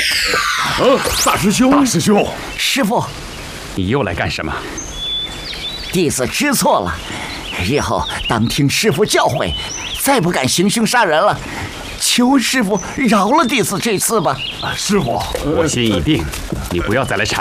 大师兄，大师兄， 师傅， 你又来干什么？ 弟子知错了，日后当听师傅教诲，再不敢行凶杀人了。求师傅饶了弟子这次吧。 师傅， 我心已定，你不要再来缠